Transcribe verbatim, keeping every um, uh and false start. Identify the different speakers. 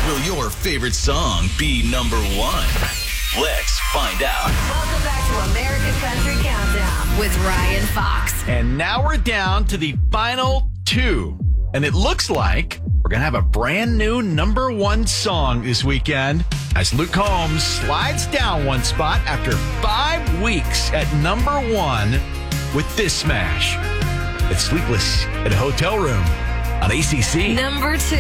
Speaker 1: Will your favorite song be number one? Let's find out.
Speaker 2: Welcome back to American Country Countdown with Ryan Fox.
Speaker 3: And now we're down to the final two. And it looks like we're going to have a brand new number one song this weekend as Luke Combs slides down one spot after five weeks at number one with this smash. It's Sleepless in a Hotel Room on A C C.
Speaker 2: Number two.